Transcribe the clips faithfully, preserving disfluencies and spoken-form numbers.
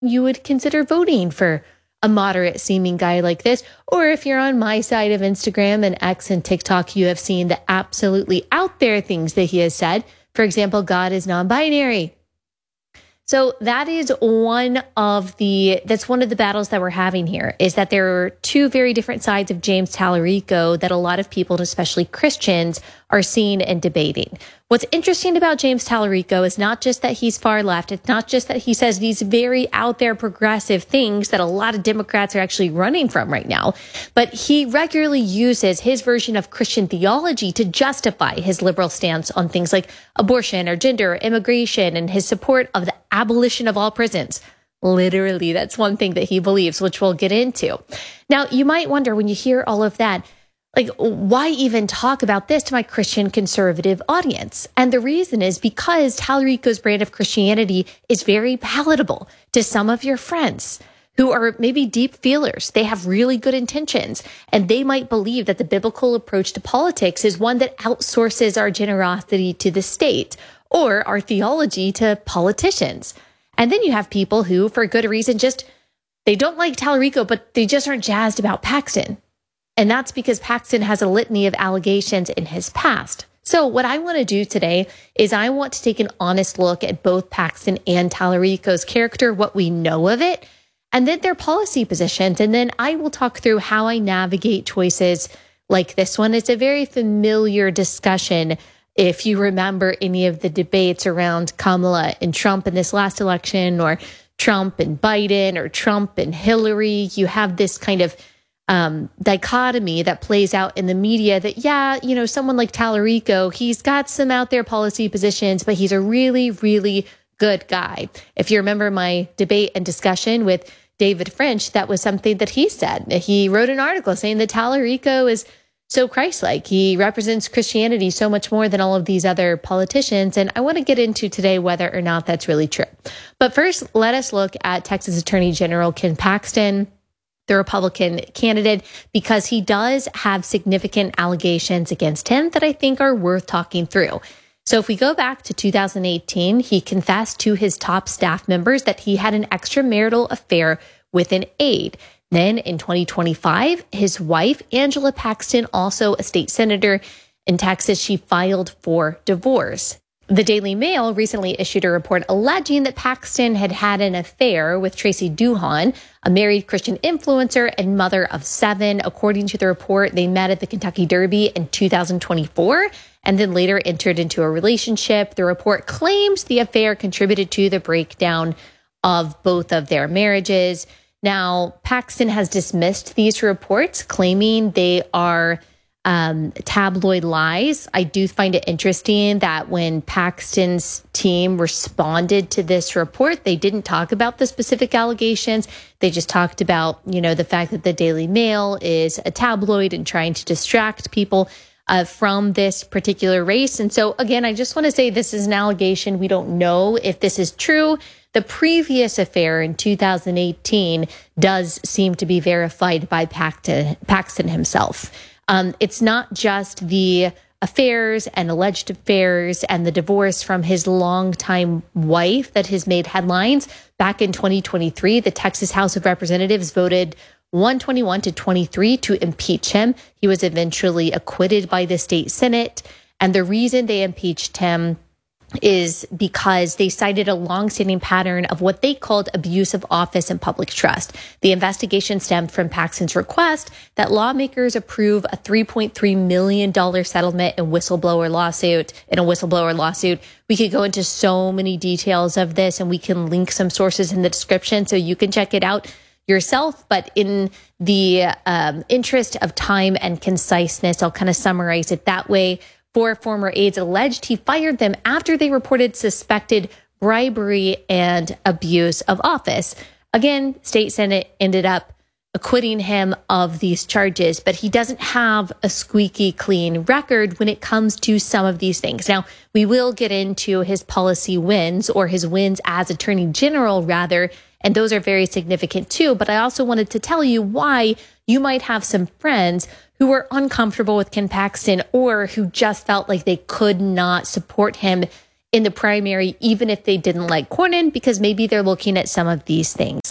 you would consider voting for a moderate seeming guy like this. Or if you're on my side of Instagram and X and TikTok, you have seen the absolutely out there things that he has said. For example, God is non-binary. So that is one of the, that's one of the battles that we're having here, is that there are two very different sides of James Talarico that a lot of people, especially Christians, are seeing and debating. What's interesting about James Talarico is not just that he's far left. It's not just that he says these very out there progressive things that a lot of Democrats are actually running from right now, but he regularly uses his version of Christian theology to justify his liberal stance on things like abortion or gender or immigration, and his support of the abolition of all prisons. Literally, that's one thing that he believes, which we'll get into. Now, you might wonder when you hear all of that, like, why even talk about this to my Christian conservative audience? And the reason is because Talarico's brand of Christianity is very palatable to some of your friends who are maybe deep feelers. They have really good intentions, and they might believe that the biblical approach to politics is one that outsources our generosity to the state or our theology to politicians. And then you have people who, for good reason, just, they don't like Talarico, but they just aren't jazzed about Paxton. And that's because Paxton has a litany of allegations in his past. So what I want to do today is I want to take an honest look at both Paxton and Talarico's character, what we know of it, and then their policy positions. And then I will talk through how I navigate choices like this one. It's a very familiar discussion if you remember any of the debates around Kamala and Trump in this last election, or Trump and Biden, or Trump and Hillary. You have this kind of Um, dichotomy that plays out in the media that, yeah, you know, someone like Talarico, he's got some out there policy positions, but he's a really, really good guy. If you remember my debate and discussion with David French, that was something that he said. He wrote an article saying that Talarico is so Christ-like. He represents Christianity so much more than all of these other politicians. And I want to get into today whether or not that's really true. But first, let us look at Texas Attorney General Ken Paxton, the Republican candidate, because he does have significant allegations against him that I think are worth talking through. So if we go back to two thousand eighteen, he confessed to his top staff members that he had an extramarital affair with an aide. Then in twenty twenty-five, his wife, Angela Paxton, also a state senator in Texas, she filed for divorce. The Daily Mail recently issued a report alleging that Paxton had had an affair with Tracy Duhon, a married Christian influencer and mother of seven. According to the report, they met at the Kentucky Derby in two thousand twenty-four and then later entered into a relationship. The report claims the affair contributed to the breakdown of both of their marriages. Now, Paxton has dismissed these reports, claiming they are Um, tabloid lies. I do find it interesting that when Paxton's team responded to this report, they didn't talk about the specific allegations. They just talked about, you know, the fact that the Daily Mail is a tabloid and trying to distract people uh, from this particular race. And so, again, I just want to say this is an allegation. We don't know if this is true. The previous affair in two thousand eighteen does seem to be verified by Paxton, Paxton himself. Um, it's not just the affairs and alleged affairs and the divorce from his longtime wife that has made headlines. Back in twenty twenty-three, the Texas House of Representatives voted one twenty-one to twenty-three to impeach him. He was eventually acquitted by the state Senate. And the reason they impeached him is because they cited a longstanding pattern of what they called abuse of office and public trust. The investigation stemmed from Paxton's request that lawmakers approve a three point three million dollars settlement in whistleblower lawsuit, in a whistleblower lawsuit. We could go into so many details of this, and we can link some sources in the description so you can check it out yourself. But in the um, interest of time and conciseness, I'll kind of summarize it that way. Four former aides alleged he fired them after they reported suspected bribery and abuse of office. Again, state Senate ended up acquitting him of these charges, but he doesn't have a squeaky clean record when it comes to some of these things. Now, we will get into his policy wins, or his wins as Attorney General, rather, and those are very significant too. But I also wanted to tell you why you might have some friends who were uncomfortable with Ken Paxton, or who just felt like they could not support him in the primary, even if they didn't like Cornyn, because maybe they're looking at some of these things.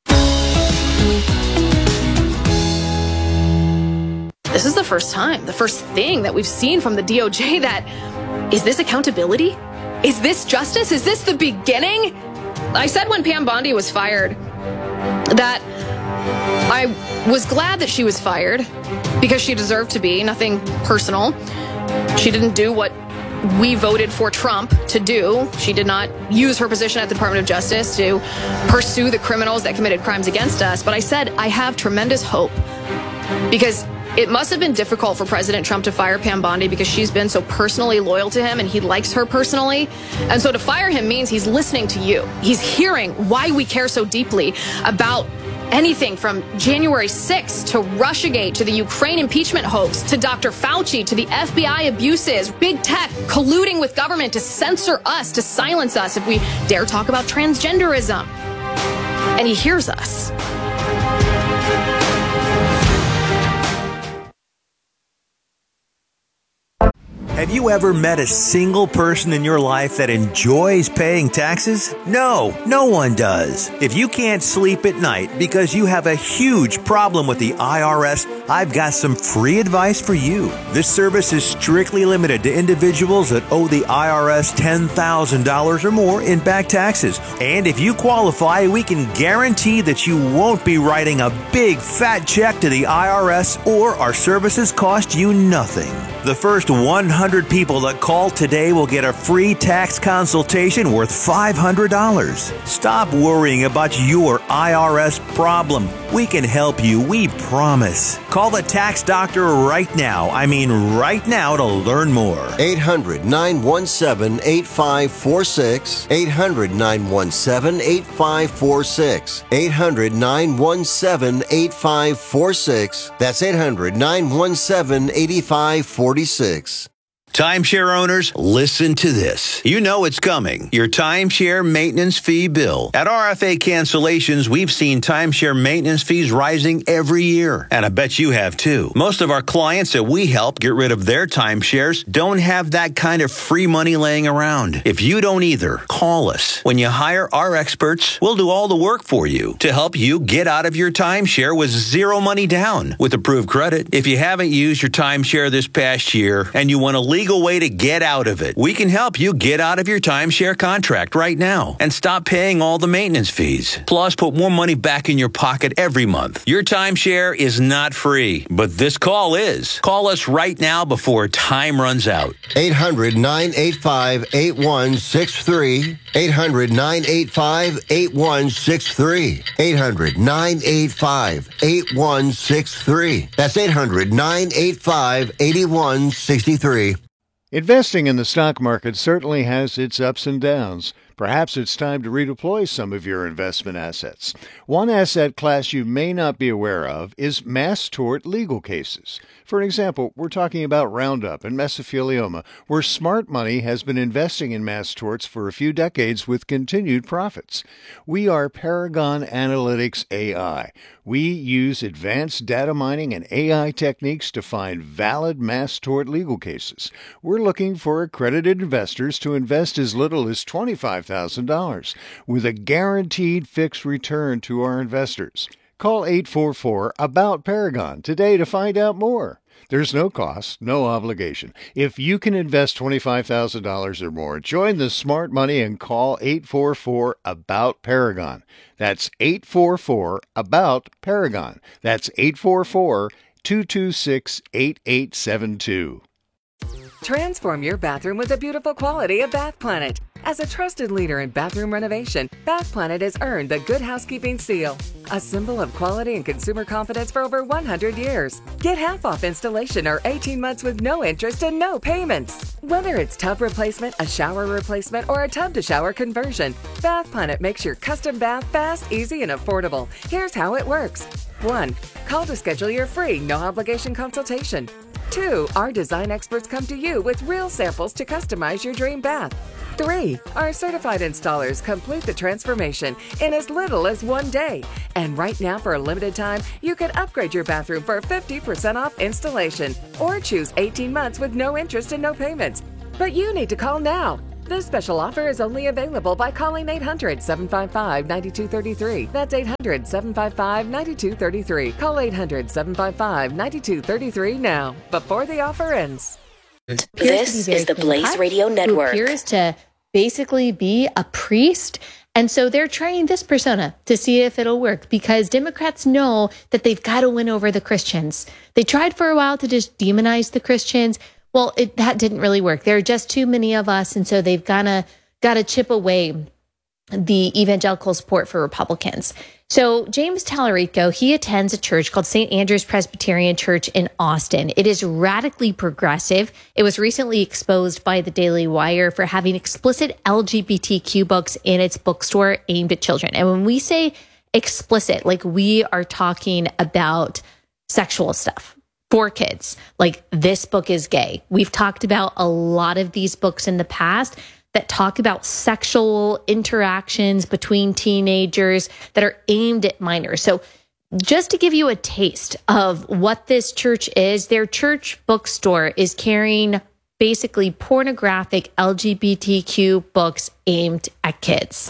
This is the first time, the first thing that we've seen from the D O J that, is this accountability? Is this justice? Is this the beginning? I said when Pam Bondi was fired that I was glad that she was fired because she deserved to be, nothing personal. She didn't do what we voted for Trump to do. She did not use her position at the Department of Justice to pursue the criminals that committed crimes against us. But I said I have tremendous hope because it must have been difficult for President Trump to fire Pam Bondi because she's been so personally loyal to him and he likes her personally. And so to fire him means he's listening to you. He's hearing why we care so deeply about anything from January sixth to Russiagate to the Ukraine impeachment hoax to Doctor Fauci to the F B I abuses, big tech colluding with government to censor us, to silence us if we dare talk about transgenderism. And he hears us. Have you ever met a single person in your life that enjoys paying taxes? No, no one does. If you can't sleep at night because you have a huge problem with the I R S, I've got some free advice for you. This service is strictly limited to individuals that owe the I R S ten thousand dollars or more in back taxes. And if you qualify, we can guarantee that you won't be writing a big fat check to the I R S, or our services cost you nothing. The first one hundred people that call today will get a free tax consultation worth five hundred dollars. Stop worrying about your I R S problem. We can help you, we promise. Call the tax doctor right now. I mean right now to learn more. eight hundred, nine one seven, eight five four six. eight hundred, nine one seven, eight five four six. eight hundred, nine one seven, eight five four six. That's eight hundred, nine one seven, eight five four six. Timeshare owners, listen to this. You know it's coming. Your timeshare maintenance fee bill. At R F A Cancellations, we've seen timeshare maintenance fees rising every year. And I bet you have too. Most of our clients that we help get rid of their timeshares don't have that kind of free money laying around. If you don't either, call us. When you hire our experts, we'll do all the work for you to help you get out of your timeshare with zero money down with approved credit. If you haven't used your timeshare this past year and you want to leave way to get out of it, we can help you get out of your timeshare contract right now and stop paying all the maintenance fees. Plus, put more money back in your pocket every month. Your timeshare is not free, but this call is. Call us right now before time runs out. eight hundred, nine eight five, eight one six three. eight hundred, nine eight five, eight one six three. eight hundred, nine eight five, eight one six three. That's eight hundred, nine eight five, eight one six three. Investing in the stock market certainly has its ups and downs. Perhaps it's time to redeploy some of your investment assets. One asset class you may not be aware of is mass tort legal cases. For example, we're talking about Roundup and mesothelioma, where smart money has been investing in mass torts for a few decades with continued profits. We are Paragon Analytics A I. We use advanced data mining and A I techniques to find valid mass tort legal cases. We're looking for accredited investors to invest as little as twenty-five thousand dollars with a guaranteed fixed return to our investors. Call eight four four, ABOUT Paragon today to find out more. There's no cost, no obligation. If you can invest twenty-five thousand dollars or more, join the smart money and call eight four four, ABOUT Paragon. That's eight four four, ABOUT Paragon. That's eight four four, two two six, eight eight seven two. Transform your bathroom with the beautiful quality of Bath Planet. As a trusted leader in bathroom renovation, Bath Planet has earned the Good Housekeeping seal, a symbol of quality and consumer confidence for over one hundred years. Get half off installation or eighteen months with no interest and no payments. Whether it's tub replacement, a shower replacement, or a tub-to-shower conversion, Bath Planet makes your custom bath fast, easy, and affordable. Here's how it works. one. Call to schedule your free, no-obligation consultation. two. Our design experts come to you with real samples to customize your dream bath. three. Our certified installers complete the transformation in as little as one day. And right now, for a limited time, you can upgrade your bathroom for fifty percent off installation or choose eighteen months with no interest and no payments. But you need to call now. This special offer is only available by calling eight hundred, seven five five, nine two three three. That's eight hundred, seven five five, nine two three three. Call eight hundred, seven five five, nine two three three now, before the offer ends. This is the Blaze Radio Network. Who appears to basically be a priest. And so they're trying this persona to see if it'll work, because Democrats know that they've got to win over the Christians. They tried for a while to just demonize the Christians. Well, it, that didn't really work. There are just too many of us. And so they've got to got to chip away the evangelical support for Republicans. So James Tallarico, he attends a church called Saint Andrew's Presbyterian Church in Austin. It is radically progressive. It was recently exposed by the Daily Wire for having explicit L G B T Q books in its bookstore aimed at children. And when we say explicit, like we are talking about sexual stuff for kids. Like, this book is gay. We've talked about a lot of these books in the past that talk about sexual interactions between teenagers that are aimed at minors. So just to give you a taste of what this church is, their church bookstore is carrying basically pornographic L G B T Q books aimed at kids.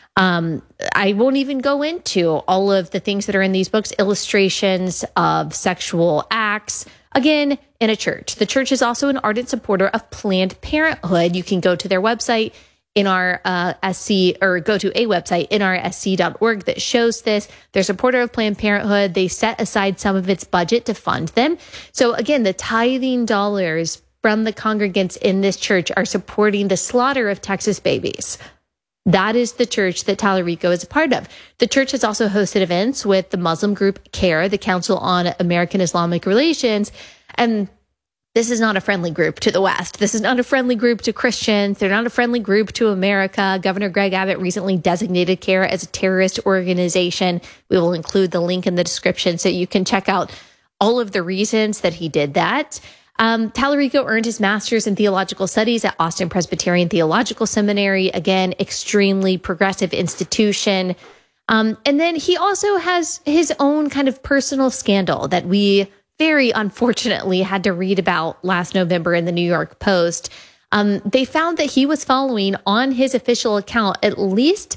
Um, I won't even go into all of the things that are in these books, illustrations of sexual acts, again, in a church. The church is also an ardent supporter of Planned Parenthood. You can go to their website, N R S C, or go to a website, N R S C dot org, that shows this. They're a supporter of Planned Parenthood. They set aside some of its budget to fund them. So again, the tithing dollars from the congregants in this church are supporting the slaughter of Texas babies. That is the church that Tallarico is a part of. The church has also hosted events with the Muslim group CARE, the Council on American Islamic Relations. And this is not a friendly group to the West. This is not a friendly group to Christians. They're not a friendly group to America. Governor Greg Abbott recently designated CARE as a terrorist organization. We will include the link in the description so you can check out all of the reasons that he did that. Um, Tallarico earned his master's in theological studies at Austin Presbyterian Theological Seminary. Again, extremely progressive institution. Um, and then he also has his own kind of personal scandal that we very unfortunately had to read about last November in the New York Post. Um, they found that he was following on his official account at least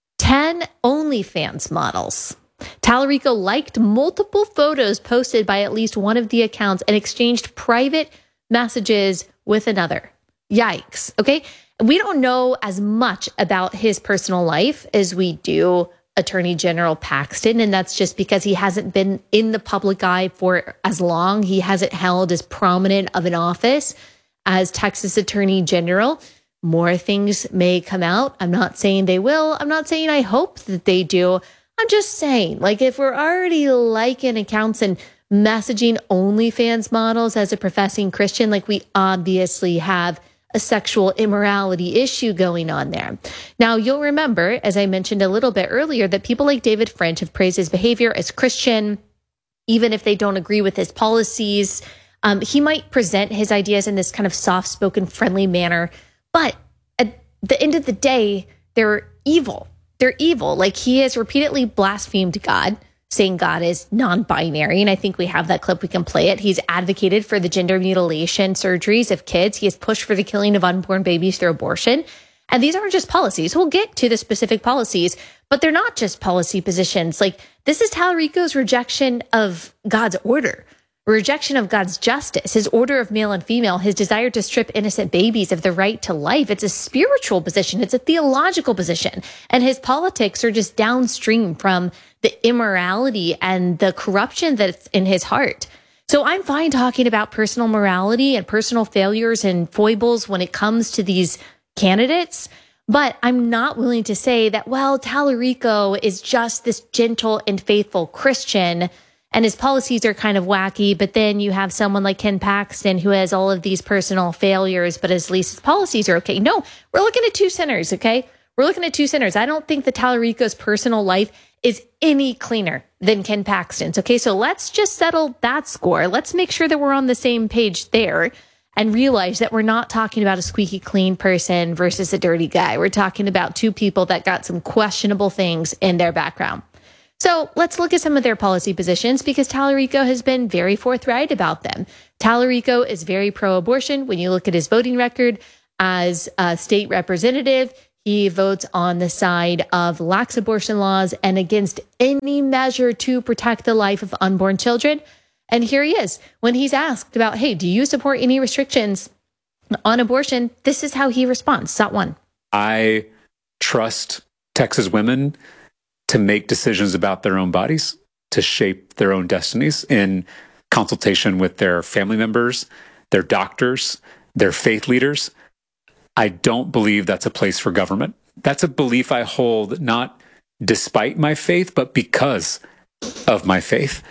ten OnlyFans models. Tallarico liked multiple photos posted by at least one of the accounts and exchanged private messages with another. Yikes. Okay. We don't know as much about his personal life as we do Attorney General Paxton, and that's just because he hasn't been in the public eye for as long. He hasn't held as prominent of an office as Texas Attorney General. More things may come out. I'm not saying they will. I'm not saying I hope that they do. I'm just saying, like, if we're already liking accounts and messaging OnlyFans models as a professing Christian, like, we obviously have a sexual immorality issue going on there. Now, you'll remember, as I mentioned a little bit earlier, that people like David French have praised his behavior as Christian, even if they don't agree with his policies. Um, he might present his ideas in this kind of soft-spoken, friendly manner, but at the end of the day, they're evil. They're evil. Like, he has repeatedly blasphemed God, saying God is non-binary. And I think we have that clip. We can play it. He's advocated for the gender mutilation surgeries of kids. He has pushed for the killing of unborn babies through abortion. And these aren't just policies. We'll get to the specific policies, but they're not just policy positions. Like, this is Tallarico's rejection of God's order, rejection of God's justice, his order of male and female, his desire to strip innocent babies of the right to life. It's a spiritual position. It's a theological position. And his politics are just downstream from the immorality and the corruption that's in his heart. So I'm fine talking about personal morality and personal failures and foibles when it comes to these candidates, but I'm not willing to say that, well, Tallarico is just this gentle and faithful Christian and his policies are kind of wacky, but then you have someone like Ken Paxton who has all of these personal failures, but at least his policies are okay. No, we're looking at two sinners, okay? We're looking at two sinners. I don't think that Tallarico's personal life is any cleaner than Ken Paxton's, okay? So let's just settle that score. Let's make sure that we're on the same page there and realize that we're not talking about a squeaky clean person versus a dirty guy. We're talking about two people that got some questionable things in their background. So let's look at some of their policy positions because Tallarico has been very forthright about them. Tallarico is very pro-abortion. When you look at his voting record, as a state representative, he votes on the side of lax abortion laws and against any measure to protect the life of unborn children. And here he is. When he's asked about, hey, do you support any restrictions on abortion? This is how he responds. Shot one. I trust Texas women to make decisions about their own bodies, to shape their own destinies in consultation with their family members, their doctors, their faith leaders. I don't believe that's a place for government. That's a belief I hold not despite my faith, but because of my faith.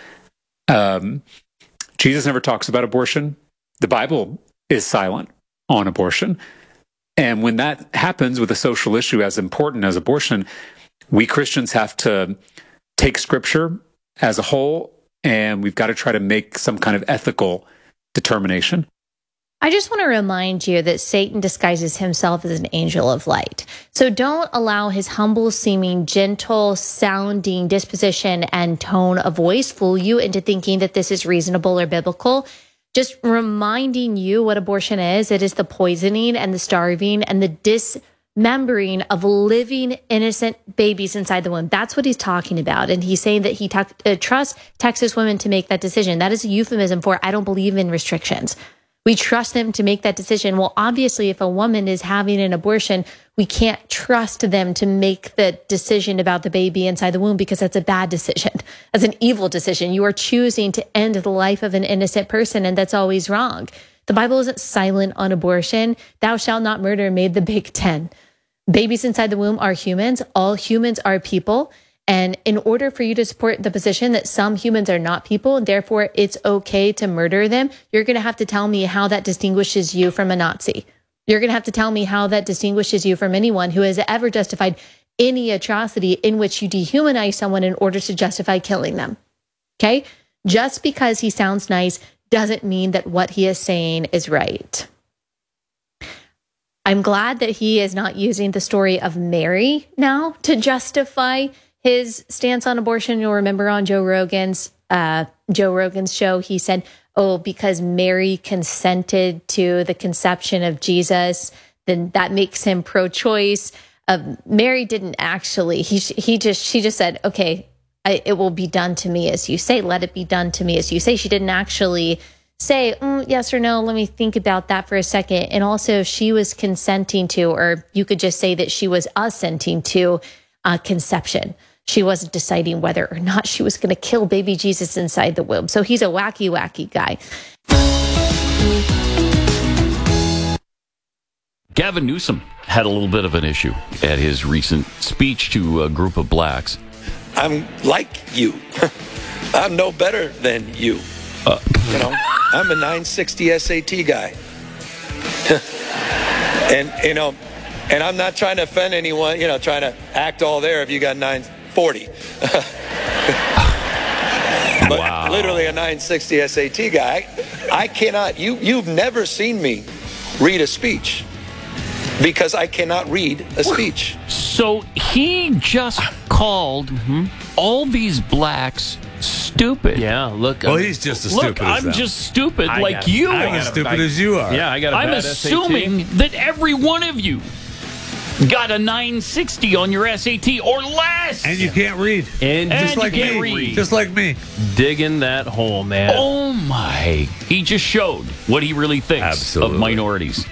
Um, Jesus never talks about abortion. The Bible is silent on abortion. And when that happens with a social issue as important as abortion, we Christians have to take Scripture as a whole, and we've got to try to make some kind of ethical determination. I just want to remind you that Satan disguises himself as an angel of light. So don't allow his humble seeming, gentle sounding disposition and tone of voice fool you into thinking that this is reasonable or biblical. Just reminding you what abortion is. It is the poisoning and the starving and the dismembering of living innocent babies inside the womb. That's what he's talking about. And he's saying that he t- uh, trusts Texas women to make that decision. That is a euphemism for I don't believe in restrictions. We trust them to make that decision. Well, obviously, if a woman is having an abortion, we can't trust them to make the decision about the baby inside the womb because that's a bad decision. That's an evil decision. You are choosing to end the life of an innocent person, and that's always wrong. The Bible isn't silent on abortion. Thou shalt not murder made the Big Ten. Babies inside the womb are humans. All humans are people. And in order for you to support the position that some humans are not people, and therefore it's okay to murder them, you're going to have to tell me how that distinguishes you from a Nazi. You're going to have to tell me how that distinguishes you from anyone who has ever justified any atrocity in which you dehumanize someone in order to justify killing them. Okay? Just because he sounds nice doesn't mean that what he is saying is right. I'm glad that he is not using the story of Mary now to justify his stance on abortion. You'll remember on Joe Rogan's uh, Joe Rogan's show, he said, oh, because Mary consented to the conception of Jesus, then that makes him pro-choice. Uh, Mary didn't actually. He he just she just said, okay, I, it will be done to me as you say. Let it be done to me as you say. She didn't actually say mm, yes or no. Let me think about that for a second. And also, she was consenting to, or you could just say that she was assenting to uh, conception. She wasn't deciding whether or not she was going to kill baby Jesus inside the womb. So he's a wacky, wacky guy. Gavin Newsom had a little bit of an issue at his recent speech to a group of blacks. I'm like you. I'm no better than you. Uh, you know, I'm a nine sixty S A T guy. and, you know, and I'm not trying to offend anyone, you know, trying to act all there if you got nine forty. But wow. Literally a nine sixty S A T guy. I cannot, you, you've never seen me read a speech because I cannot read a speech. So he just called mm-hmm. all these blacks stupid. Yeah, look. Well, I'm, he's just as look, stupid as I'm them. just stupid I like got, you I'm are. as stupid I, as you are. Yeah, I got a I'm bad assuming S A T. that every one of you got a nine sixty on your S A T or less. And you can't read. And, and just like you can't me. read. Just like me. Digging that hole, man. Oh, my. He just showed what he really thinks Absolutely. of minorities.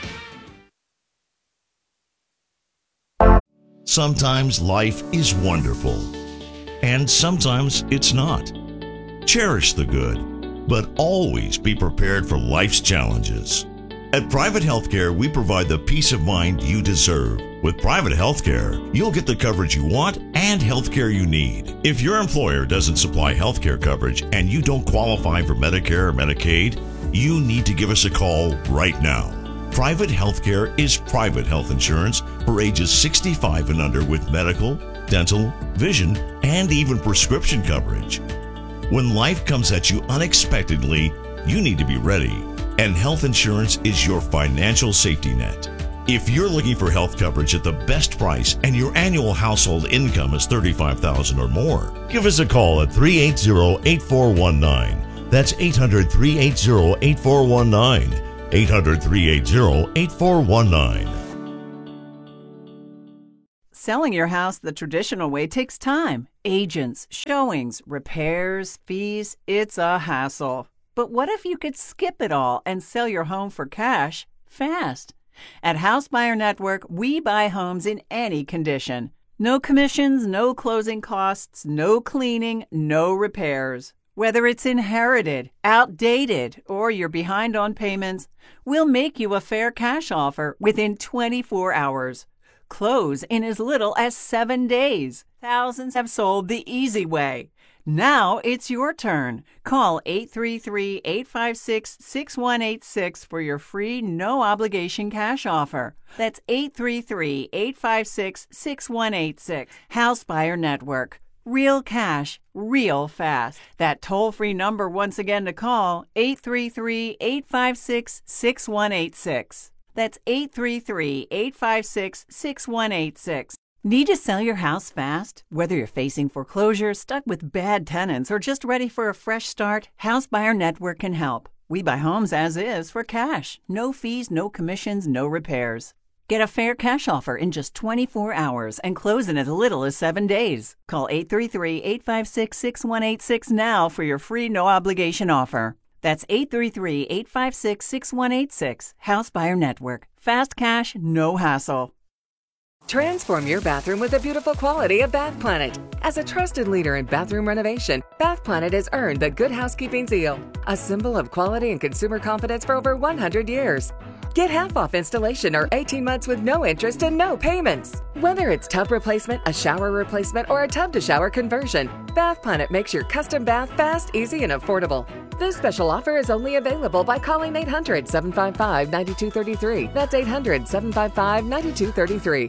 Sometimes life is wonderful, and sometimes it's not. Cherish the good, but always be prepared for life's challenges. At Private Healthcare, we provide the peace of mind you deserve. With Private Healthcare, you'll get the coverage you want and healthcare you need. If your employer doesn't supply healthcare coverage and you don't qualify for Medicare or Medicaid, you need to give us a call right now. Private Healthcare is private health insurance for ages sixty-five and under with medical, dental, vision, and even prescription coverage. When life comes at you unexpectedly, you need to be ready, and health insurance is your financial safety net. If you're looking for health coverage at the best price and your annual household income is thirty-five thousand dollars or more, give us a call at three eight zero, eight four one nine. That's eight hundred, three eight zero, eight four one nine. eight hundred, three eight zero, eight four one nine. Selling your house the traditional way takes time. Agents, showings, repairs, fees. It's a hassle. But what if you could skip it all and sell your home for cash fast? At House Buyer Network, we buy homes in any condition. No commissions, no closing costs, no cleaning, no repairs. Whether it's inherited, outdated, or you're behind on payments, we'll make you a fair cash offer within twenty-four hours. Close in as little as seven days. Thousands have sold the easy way. Now it's your turn. Call eight three three, eight five six, six one eight six for your free no-obligation cash offer. That's eight three three, eight five six, six one eight six. House Buyer Network. Real cash, real fast. That toll-free number once again to call, eight three three, eight five six, six one eight six. That's eight three three, eight five six, six one eight six. Need to sell your house fast? Whether you're facing foreclosure, stuck with bad tenants, or just ready for a fresh start, House Buyer Network can help. We buy homes as is for cash. No fees, no commissions, no repairs. Get a fair cash offer in just twenty-four hours and close in as little as seven days. Call eight three three, eight five six, six one eight six now for your free no-obligation offer. That's eight three three, eight five six, six one eight six. House Buyer Network. Fast cash, no hassle. Transform your bathroom with the beautiful quality of Bath Planet. As a trusted leader in bathroom renovation, Bath Planet has earned the Good Housekeeping seal, a symbol of quality and consumer confidence for over one hundred years. Get half off installation or eighteen months with no interest and no payments. Whether it's tub replacement, a shower replacement, or a tub-to-shower conversion, Bath Planet makes your custom bath fast, easy, and affordable. This special offer is only available by calling eight hundred, seven five five, nine two three three. That's eight hundred, seven five five, nine two three three.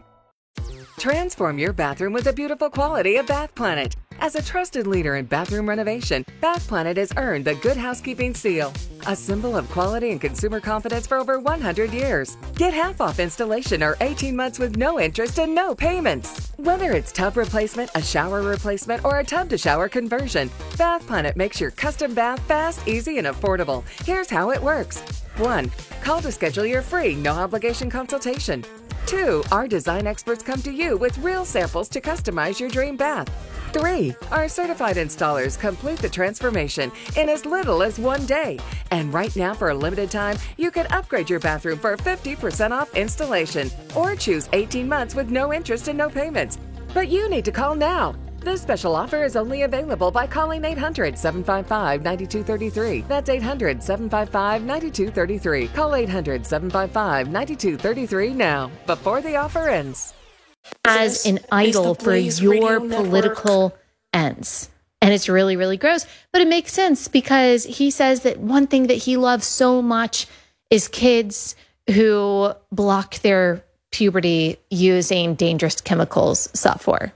Transform your bathroom with the beautiful quality of Bath Planet. As a trusted leader in bathroom renovation, Bath Planet has earned the Good Housekeeping seal, a symbol of quality and consumer confidence for over one hundred years. Get half off installation or eighteen months with no interest and no payments. Whether it's tub replacement, a shower replacement, or a tub-to-shower conversion, Bath Planet makes your custom bath fast, easy, and affordable. Here's how it works. one. Call to schedule your free no-obligation consultation. two. Our design experts come to you with real samples to customize your dream bath. three. Our certified installers complete the transformation in as little as one day. And right now, for a limited time, you can upgrade your bathroom for fifty percent off installation or choose eighteen months with no interest and no payments. But you need to call now. This special offer is only available by calling eight hundred, seven five five, nine two three three. That's eight hundred, seven five five, nine two three three. Call eight hundred, seven five five, nine two three three now, before the offer ends. As an idol for your political ends. And it's really, really gross. But it makes sense because he says that one thing that he loves so much is kids who block their puberty using dangerous chemicals sought for.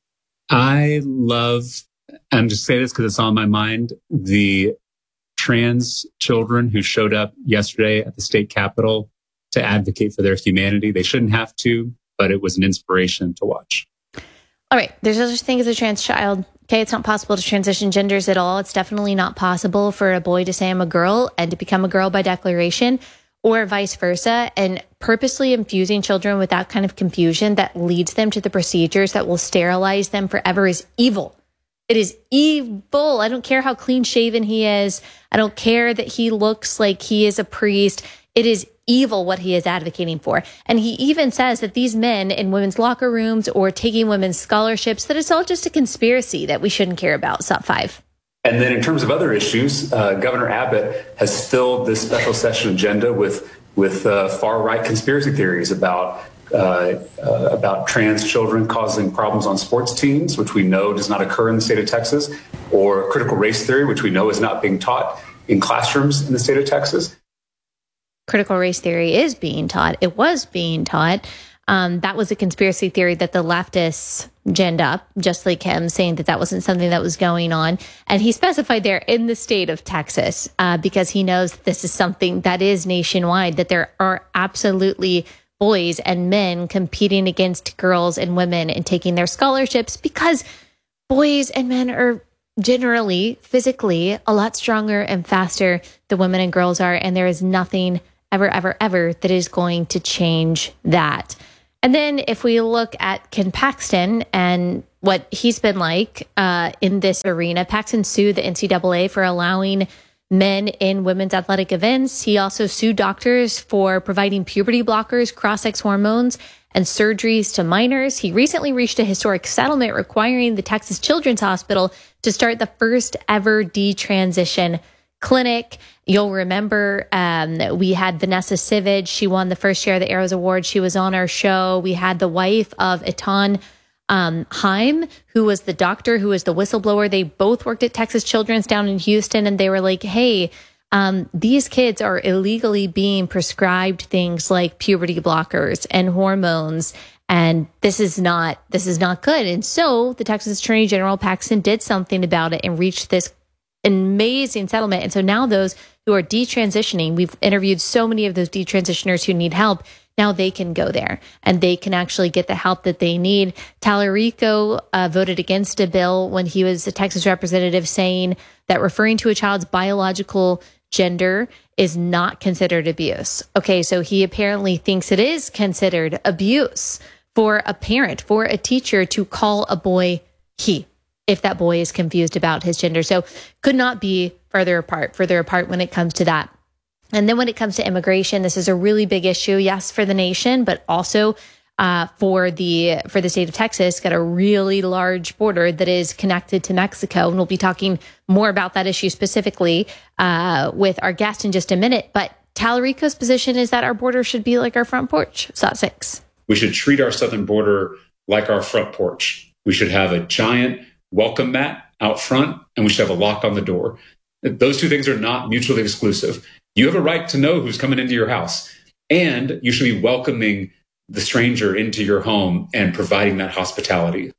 I love, and just say this because it's on my mind, the trans children who showed up yesterday at the state capitol to advocate for their humanity. They shouldn't have to, but it was an inspiration to watch. All right. There's no such thing as a trans child. Okay. It's not possible to transition genders at all. It's definitely not possible for a boy to say I'm a girl and to become a girl by declaration, or vice versa. And purposely infusing children with that kind of confusion that leads them to the procedures that will sterilize them forever is evil. It is evil. I don't care how clean shaven he is. I don't care that he looks like he is a priest. It is evil what he is advocating for. And he even says that these men in women's locker rooms or taking women's scholarships, that it's all just a conspiracy that we shouldn't care about. Sub five. And then in terms of other issues, uh, Governor Abbott has filled this special session agenda with with uh, far-right conspiracy theories about uh, uh, about trans children causing problems on sports teams, which we know does not occur in the state of Texas, or critical race theory, which we know is not being taught in classrooms in the state of Texas. Critical race theory is being taught. It was being taught. Um, that was a conspiracy theory that the leftists ginned up, just like him, saying that that wasn't something that was going on. And he specified there in the state of Texas, uh, because he knows that this is something that is nationwide, that there are absolutely boys and men competing against girls and women and taking their scholarships, because boys and men are generally physically a lot stronger and faster than women and girls are. And there is nothing ever, ever, ever that is going to change that. And then if we look at Ken Paxton and what he's been like uh, in this arena, Paxton sued the N C double A for allowing men in women's athletic events. He also sued doctors for providing puberty blockers, cross-sex hormones, and surgeries to minors. He recently reached a historic settlement requiring the Texas Children's Hospital to start the first ever detransition clinic. You'll remember um, we had Vanessa Sivage. She won the first Share the Arrows Award. She was on our show. We had the wife of Etan um, Heim, who was the doctor, who was the whistleblower. They both worked at Texas Children's down in Houston, and they were like, hey, um, these kids are illegally being prescribed things like puberty blockers and hormones, and this is not this is not good. And so the Texas Attorney General Paxton did something about it and reached this amazing settlement. And so now those who are detransitioning, we've interviewed so many of those detransitioners who need help. Now they can go there and they can actually get the help that they need. Tallarico uh, voted against a bill when he was a Texas representative, saying that referring to a child's biological gender is not considered abuse. Okay, so he apparently thinks it is considered abuse for a parent, for a teacher to call a boy he, if that boy is confused about his gender. So could not be further apart, further apart when it comes to that. And then when it comes to immigration, this is a really big issue, yes, for the nation, but also uh, for the for the state of Texas, got a really large border that is connected to Mexico. And we'll be talking more about that issue specifically uh, with our guest in just a minute. But Tallarico's position is that our border should be like our front porch. S O T six. We should treat our southern border like our front porch. We should have a giant welcome mat out front, and we should have a lock on the door. Those two things are not mutually exclusive. You have a right to know who's coming into your house, and you should be welcoming the stranger into your home and providing that hospitality.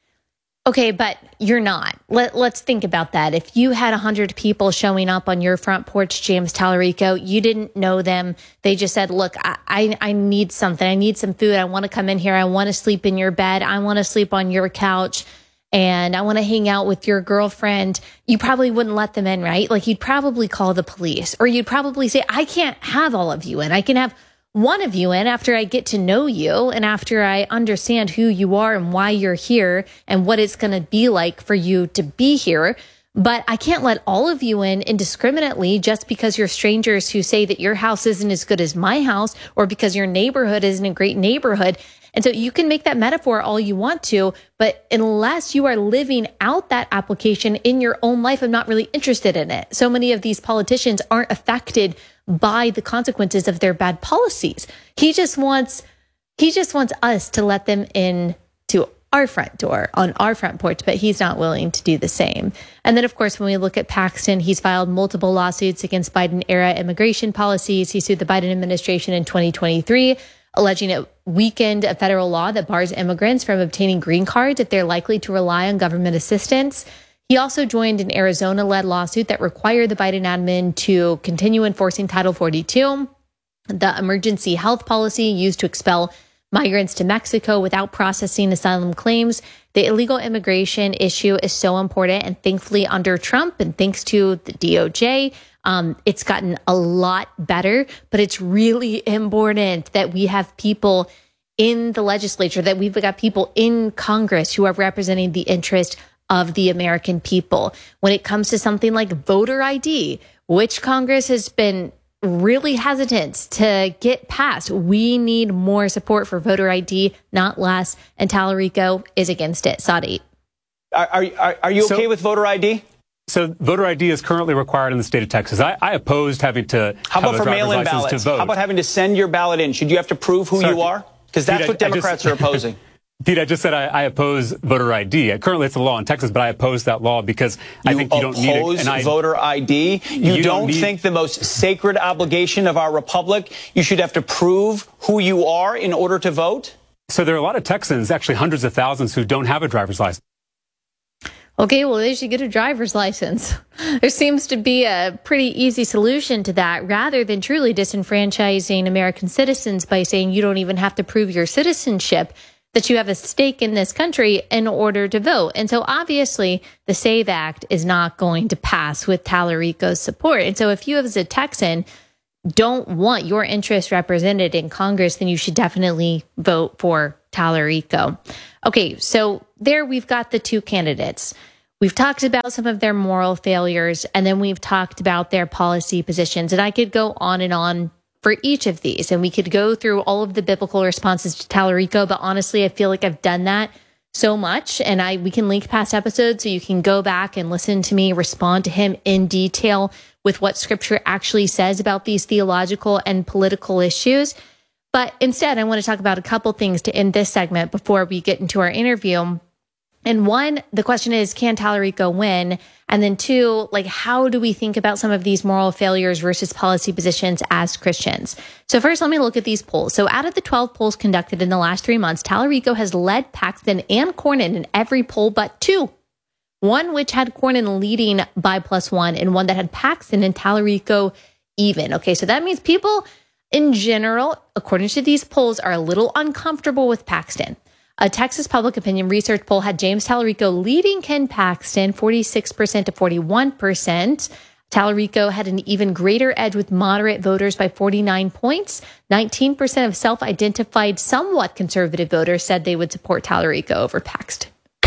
Okay, but you're not. Let, let's think about that. If you had one hundred people showing up on your front porch, James Tallarico, you didn't know them. They just said, look, I, I, I need something. I need some food. I want to come in here. I want to sleep in your bed. I want to sleep on your couch. And I want to hang out with your girlfriend. You probably wouldn't let them in, right? Like you'd probably call the police, or you'd probably say, I can't have all of you in. I can have one of you in after I get to know you and after I understand who you are and why you're here and what it's going to be like for you to be here. But I can't let all of you in indiscriminately just because you're strangers who say that your house isn't as good as my house, or because your neighborhood isn't a great neighborhood. And so you can make that metaphor all you want to, but unless you are living out that application in your own life, I'm not really interested in it. So many of these politicians aren't affected by the consequences of their bad policies. He just wants, he just wants us to let them in to our front door, on our front porch, but he's not willing to do the same. And then, of course, when we look at Paxton, he's filed multiple lawsuits against Biden-era immigration policies. He sued the Biden administration in twenty twenty-three, alleging it weakened a federal law that bars immigrants from obtaining green cards if they're likely to rely on government assistance. He also joined an Arizona-led lawsuit that required the Biden admin to continue enforcing Title forty-two, the emergency health policy used to expel migrants to Mexico without processing asylum claims. The illegal immigration issue is so important, and thankfully under Trump and thanks to the D O J, um, it's gotten a lot better. But it's really important that we have people in the legislature, that we've got people in Congress who are representing the interest of the American people. When it comes to something like voter I D, which Congress has been really hesitant to get passed, we need more support for voter I D, not less. And Tallarico is against it. Saudi. Are, are, are you okay so, with voter I D? So voter I D is currently required in the state of Texas. I, I opposed having to How have about a for mail-in ballots? To vote. How about having to send your ballot in? Should you have to prove who Sorry, you are? Because that's Pete, what Democrats just, are opposing. Pete, I just said I, I oppose voter I D. Currently, it's a law in Texas, but I oppose that law because you I think you don't need it. You oppose voter I D? You, you don't, don't need, think the most sacred obligation of our republic, you should have to prove who you are in order to vote? So there are a lot of Texans, actually hundreds of thousands, who don't have a driver's license. Okay, well, they should get a driver's license. There seems to be a pretty easy solution to that, rather than truly disenfranchising American citizens by saying you don't even have to prove your citizenship, that you have a stake in this country in order to vote. And so obviously the SAVE Act is not going to pass with Tallarico's support. And so if you as a Texan don't want your interests represented in Congress, then you should definitely vote for Tallarico. Okay, so there we've got the two candidates. We've talked about some of their moral failures, and then we've talked about their policy positions. And I could go on and on for each of these, and we could go through all of the biblical responses to Tallarico, but honestly, I feel like I've done that so much, and I we can link past episodes so you can go back and listen to me respond to him in detail with what scripture actually says about these theological and political issues. But instead, I want to talk about a couple things to end this segment before we get into our interview. And one, the question is, can Tallarico win? And then two, like, how do we think about some of these moral failures versus policy positions as Christians? So first, let me look at these polls. So out of the twelve polls conducted in the last three months, Tallarico has led Paxton and Cornyn in every poll but two. One which had Cornyn leading by plus one, and one that had Paxton and Tallarico even. Okay, so that means people in general, according to these polls, are a little uncomfortable with Paxton. A Texas Public Opinion Research poll had James Tallarico leading Ken Paxton forty-six percent to forty-one percent. Tallarico had an even greater edge with moderate voters by forty-nine points. nineteen percent of self-identified somewhat conservative voters said they would support Tallarico over Paxton.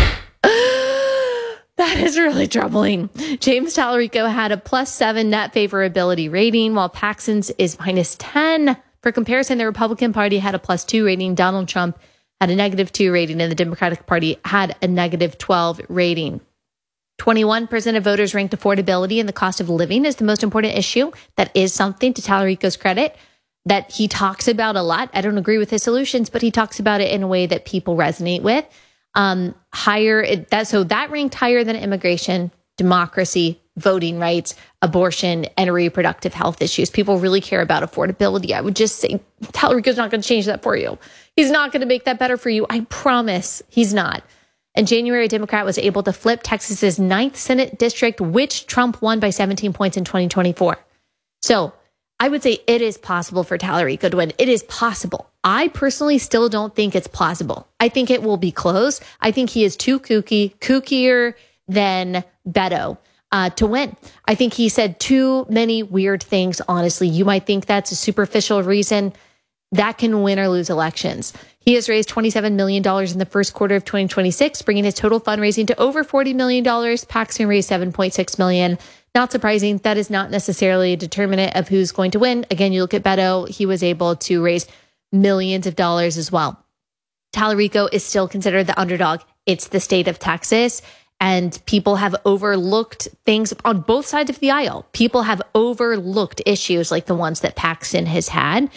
That is really troubling. James Tallarico had a plus seven net favorability rating, while Paxton's is minus ten. For comparison, the Republican Party had a plus two rating. Donald Trump had a negative two rating, and the Democratic Party had a negative twelve rating. twenty-one percent of voters ranked affordability and the cost of living as the most important issue. That is something, to Tallarico's credit, that he talks about a lot. I don't agree with his solutions, but he talks about it in a way that people resonate with. Um, higher that so that ranked higher than immigration, democracy, voting rights, abortion, and reproductive health issues. People really care about affordability. I would just say Tallarico's not going to change that for you. He's not going to make that better for you. I promise he's not. In January, a Democrat was able to flip Texas's ninth Senate district, which Trump won by seventeen points in twenty twenty-four. So I would say it is possible for Tallarico to win. It is possible. I personally still don't think it's plausible. I think it will be close. I think he is too kooky, kookier than Beto uh, to win. I think he said too many weird things, honestly. You might think that's a superficial reason. That can win or lose elections. He has raised twenty-seven million dollars in the first quarter of twenty twenty-six, bringing his total fundraising to over forty million dollars. Paxton raised seven point six million dollars. Not surprising. That is not necessarily a determinant of who's going to win. Again, you look at Beto, he was able to raise millions of dollars as well. Tallarico is still considered the underdog. It's the state of Texas, and people have overlooked things on both sides of the aisle. People have overlooked issues like the ones that Paxton has had.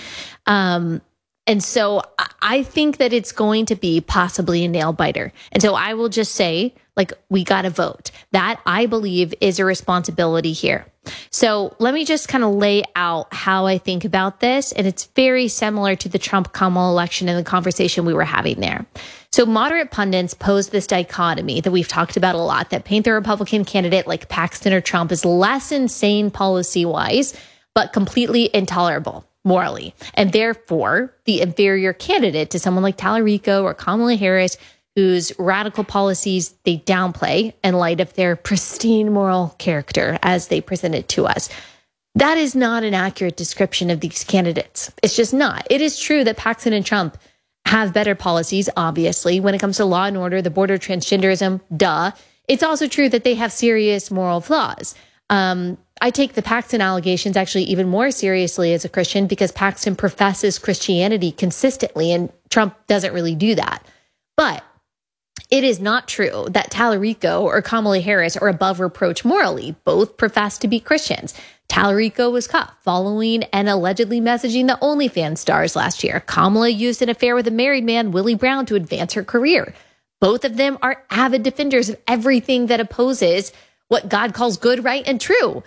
Um, and so I think that it's going to be possibly a nail biter. And so I will just say, like, we got to vote. That, I believe, is a responsibility here. So let me just kind of lay out how I think about this. And it's very similar to the Trump-Kamala election and the conversation we were having there. So moderate pundits pose this dichotomy that we've talked about a lot, that paint the Republican candidate like Paxton or Trump as less insane policy-wise, but completely intolerable morally, and therefore the inferior candidate to someone like Tallarico or Kamala Harris, whose radical policies they downplay in light of their pristine moral character as they present it to us. That is not an accurate description of these candidates. It's just not. It is true that Paxton and Trump have better policies, obviously, when it comes to law and order, the border, transgenderism, duh. It's also true that they have serious moral flaws. Um, I take the Paxton allegations actually even more seriously as a Christian, because Paxton professes Christianity consistently and Trump doesn't really do that. But it is not true that Tallarico or Kamala Harris are above reproach morally. Both profess to be Christians. Tallarico was caught following and allegedly messaging the OnlyFans stars last year. Kamala used an affair with a married man, Willie Brown, to advance her career. Both of them are avid defenders of everything that opposes what God calls good, right, and true.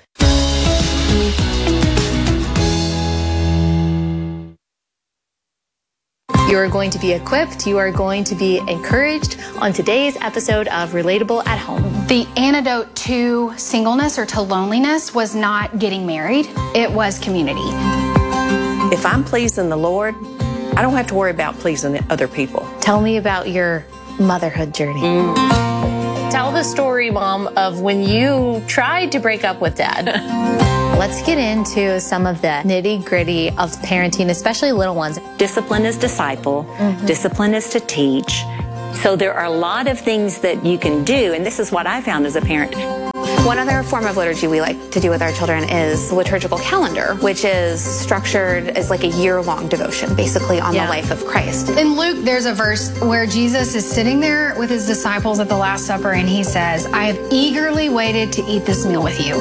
You are going to be equipped. You are going to be encouraged on today's episode of Relatable at Home. The antidote to singleness or to loneliness was not getting married. It was community. If I'm pleasing the Lord, I don't have to worry about pleasing other people. Tell me about your motherhood journey. Mm. Tell the story, Mom, of when you tried to break up with Dad. Let's get into some of the nitty gritty of parenting, especially little ones. Discipline is disciple. Mm-hmm. Discipline is to teach. So there are a lot of things that you can do, and this is what I found as a parent. One other form of liturgy we like to do with our children is the liturgical calendar, which is structured as like a year-long devotion, basically on yeah. the life of Christ. In Luke, there's a verse where Jesus is sitting there with his disciples at the Last Supper, and he says, I have eagerly waited to eat this meal with you.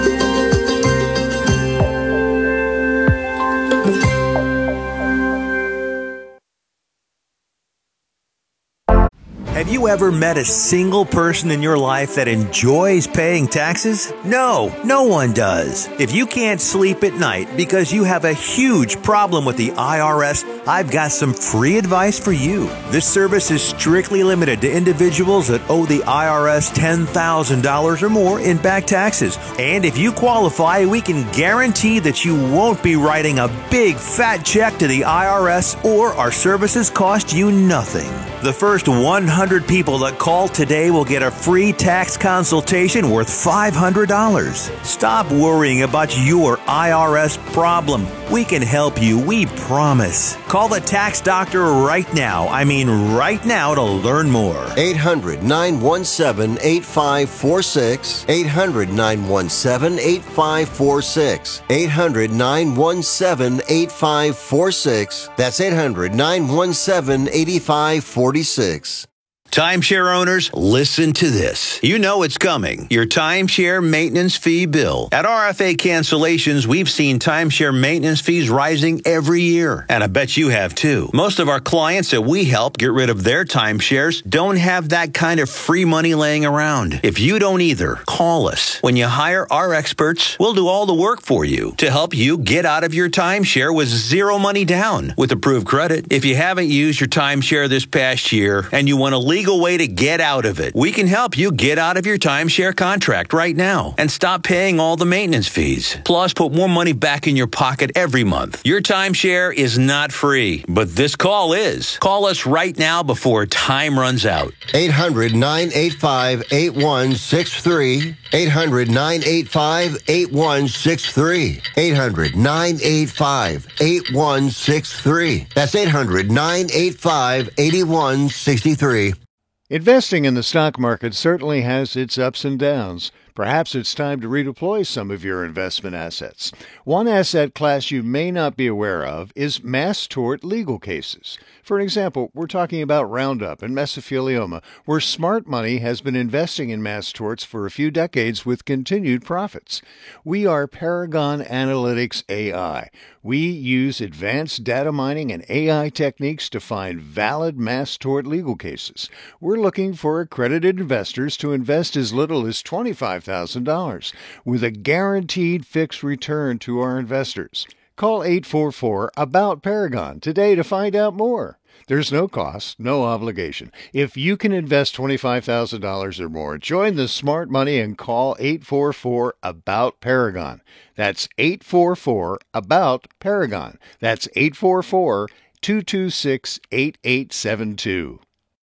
Have you ever met a single person in your life that enjoys paying taxes? No, no one does. If you can't sleep at night because you have a huge problem with the I R S, I've got some free advice for you. This service is strictly limited to individuals that owe the I R S ten thousand dollars or more in back taxes. And if you qualify, we can guarantee that you won't be writing a big fat check to the I R S, or our services cost you nothing. The first one hundred people that call today will get a free tax consultation worth five hundred dollars. Stop worrying about your I R S problem. We can help you, we promise. Call the tax doctor right now. I mean right now to learn more. eight hundred, nine one seven, eight five four six. eight hundred, nine one seven, eight five four six. eight hundred, nine one seven, eight five four six. That's eight hundred, nine one seven, eight five four six. Timeshare owners, listen to this. You know it's coming. Your timeshare maintenance fee bill. At R F A Cancellations, we've seen timeshare maintenance fees rising every year. And I bet you have too. Most of our clients that we help get rid of their timeshares don't have that kind of free money laying around. If you don't either, call us. When you hire our experts, we'll do all the work for you to help you get out of your timeshare with zero money down with approved credit. If you haven't used your timeshare this past year and you want to leave way to get out of it, we can help you get out of your timeshare contract right now and stop paying all the maintenance fees. Plus, put more money back in your pocket every month. Your timeshare is not free, but this call is. Call us right now before time runs out. eight hundred, nine eight five, eight one six three. eight hundred, nine eight five, eight one six three. eight hundred, nine eight five, eight one six three. That's eight hundred, nine eight five, eight one six three. Investing in the stock market certainly has its ups and downs. Perhaps it's time to redeploy some of your investment assets. One asset class you may not be aware of is mass tort legal cases. For example, we're talking about Roundup and mesothelioma, where smart money has been investing in mass torts for a few decades with continued profits. We are Paragon Analytics A I. We use advanced data mining and A I techniques to find valid mass tort legal cases. We're looking for accredited investors to invest as little as twenty-five thousand dollars with a guaranteed fixed return to our investors. Call eight four four, ABOUT Paragon today to find out more. There's no cost, no obligation. If you can invest twenty-five thousand dollars or more, join the smart money and call eight four four, ABOUT Paragon. That's eight four four, ABOUT Paragon. That's eight four four, two two six, eight eight seven two.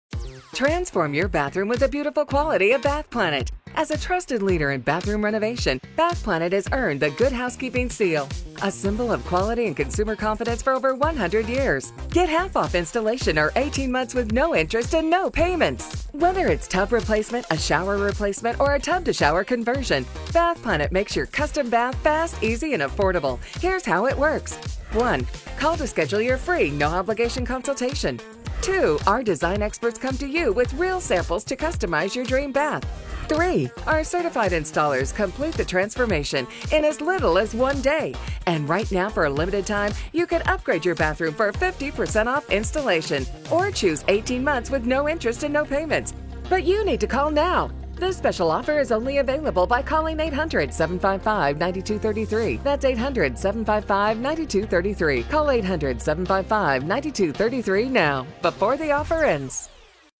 Transform your bathroom with the beautiful quality of Bath Planet. As a trusted leader in bathroom renovation, Bath Planet has earned the Good Housekeeping seal, a symbol of quality and consumer confidence for over one hundred years. Get half off installation or eighteen months with no interest and no payments. Whether it's tub replacement, a shower replacement, or a tub-to-shower conversion, Bath Planet makes your custom bath fast, easy, and affordable. Here's how it works. one. Call to schedule your free, no-obligation consultation. two. Our design experts come to you with real samples to customize your dream bath. three. Our certified installers complete the transformation in as little as one day. And right now, for a limited time, you can upgrade your bathroom for fifty percent off installation or choose eighteen months with no interest and no payments. But you need to call now. This special offer is only available by calling eight hundred, seven five five, nine two three three. That's eight hundred, seven five five, nine two three three. Call eight hundred, seven five five, nine two three three now, before the offer ends.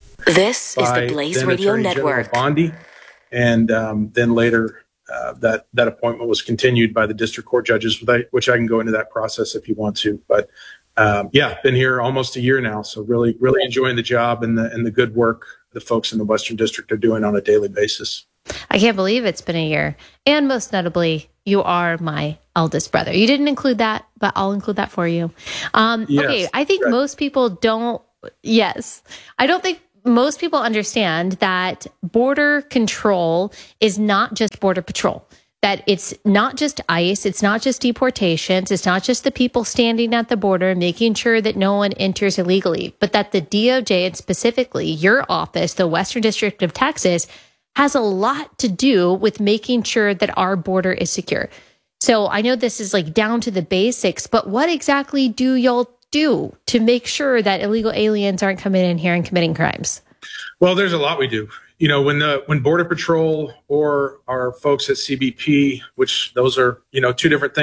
This is the Blaze Radio Network. Bondi, and um, then later uh, that, that appointment was continued by the district court judges, which I can go into that process if you want to. But um, yeah, been here almost a year now, so really, really enjoying the job and the and the good work the folks in the Western District are doing on a daily basis. I can't believe it's been a year. And most notably, you are my eldest brother. You didn't include that, but I'll include that for you. Um, Yes, okay, I think right. most people don't. Yes, I don't think most people understand that border control is not just border patrol. That it's not just ICE, it's not just deportations, it's not just the people standing at the border making sure that no one enters illegally, but that the D O J and specifically your office, the Western District of Texas, has a lot to do with making sure that our border is secure. So I know this is like down to the basics, but what exactly do y'all do to make sure that illegal aliens aren't coming in here and committing crimes? Well, there's a lot we do. You know, when the when Border Patrol or our folks at C B P, which those are, you know, two different things.